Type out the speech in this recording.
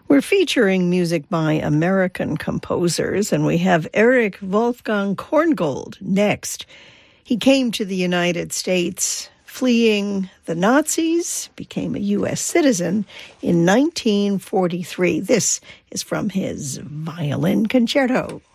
We're featuring music by American composers, and we have Erich Wolfgang Korngold next. He came to the United States fleeing the Nazis, became a U.S. citizen in 1943. This is from his violin concerto.